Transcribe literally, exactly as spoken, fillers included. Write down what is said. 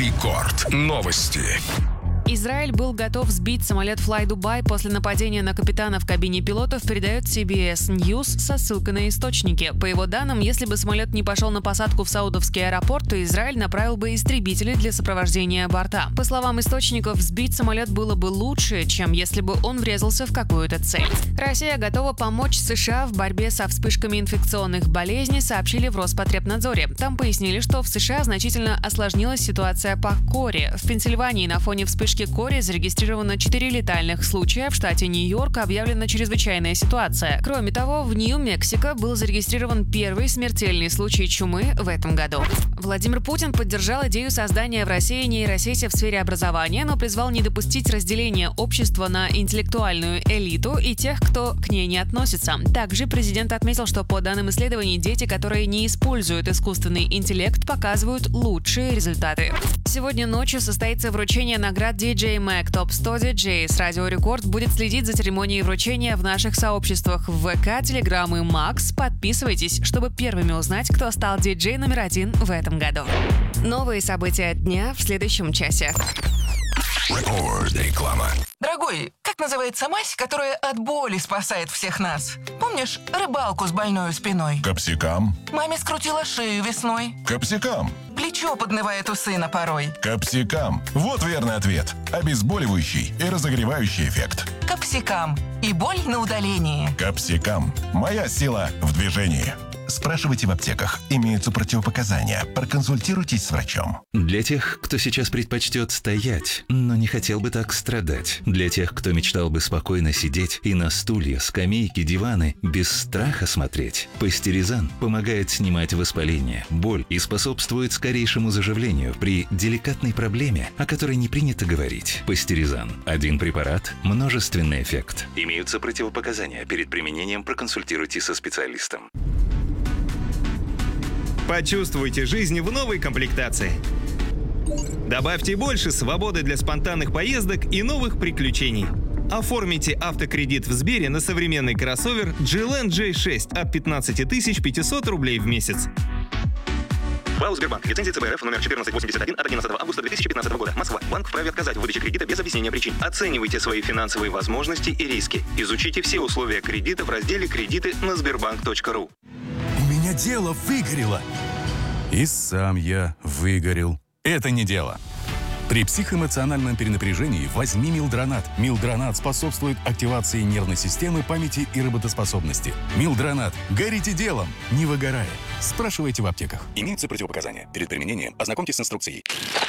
Рекорд. Новости. Израиль был готов сбить самолет Fly Dubai после нападения на капитана в кабине пилотов, передает си би эс News со ссылкой на источники. По его данным, если бы самолет не пошел на посадку в саудовский аэропорт, то Израиль направил бы истребители для сопровождения борта. По словам источников, сбить самолет было бы лучше, чем если бы он врезался в какую-то цель. Россия готова помочь США в борьбе со вспышками инфекционных болезней, сообщили в Роспотребнадзоре. Там пояснили, что в США значительно осложнилась ситуация по коре. В Пенсильвании на фоне вспышки кори зарегистрировано четыре летальных случая, в штате Нью-Йорк объявлена чрезвычайная ситуация. Кроме того, в Нью-Мексико был зарегистрирован первый смертельный случай чумы в этом году. Владимир Путин поддержал идею создания в России нейросети в сфере образования, но призвал не допустить разделения общества на интеллектуальную элиту и тех, кто к ней не относится. Также президент отметил, что по данным исследований, дети, которые не используют искусственный интеллект, показывают лучшие результаты. Сегодня ночью состоится вручение наград ди джей Mag топ сто диджей. С Радио Рекорд будет следить за церемонией вручения в наших сообществах в ВК, Телеграм и Макс. Подписывайтесь, чтобы первыми узнать, кто стал диджей номер один в этом году. Новые события дня в следующем часе. Рекорд. Реклама. Дорогой, как называется мазь, которая от боли спасает всех нас? Помнишь рыбалку с больной спиной? Капсикам. Маме скрутила шею весной. Капсикам. Плечо поднывает у сына порой. Капсикам. Вот верный ответ. Обезболивающий и разогревающий эффект. Капсикам. И боль на удалении. Капсикам. Моя сила в движении. Спрашивайте в аптеках. Имеются противопоказания. Проконсультируйтесь с врачом. Для тех, кто сейчас предпочтет стоять, но не хотел бы так страдать. Для тех, кто мечтал бы спокойно сидеть и на стулья, скамейки, диваны без страха смотреть. Пастеризан помогает снимать воспаление, боль и способствует скорейшему заживлению при деликатной проблеме, о которой не принято говорить. Пастеризан. Один препарат, множественный эффект. Имеются противопоказания. Перед применением проконсультируйтесь со специалистом. Почувствуйте жизнь в новой комплектации. Добавьте больше свободы для спонтанных поездок и новых приключений. Оформите автокредит в Сбере на современный кроссовер джи эл эн джей шесть от пятнадцать тысяч пятьсот рублей в месяц. ПАО «Сбербанк». Лицензия цэ бэ эр эф номер четырнадцать восемьдесят один от одиннадцатого августа две тысячи пятнадцатого года. Москва. Банк вправе отказать в выдаче кредита без объяснения причин. Оценивайте свои финансовые возможности и риски. Изучите все условия кредита в разделе «Кредиты» на сбербанк точка ру. У меня дело выгорело. И сам я выгорел. Это не дело. При психоэмоциональном перенапряжении возьми Милдронат. Милдронат способствует активации нервной системы, памяти и работоспособности. Милдронат. Горите делом, не выгорая. Спрашивайте в аптеках. Имеются противопоказания. Перед применением ознакомьтесь с инструкцией.